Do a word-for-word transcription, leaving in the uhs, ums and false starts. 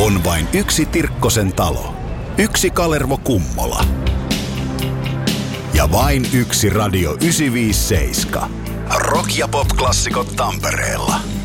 On vain yksi Tirkkosen talo, yksi Kalervo Kummola ja vain yksi Radio yhdeksänsataaviisikymmentäseitsemän. Rock- ja pop-klassikot Tampereella.